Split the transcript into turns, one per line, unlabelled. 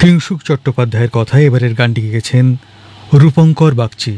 হিংসুক চট্টোপাধ্যায়ের কথায় এবারের গানটি গেছেন রূপঙ্কর বাগচি।